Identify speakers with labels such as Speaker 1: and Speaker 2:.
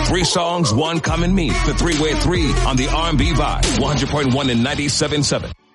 Speaker 1: 3 songs, 1 common meaning. The 3-way 3 on the R&B Vibe. 100.1 and 97.7.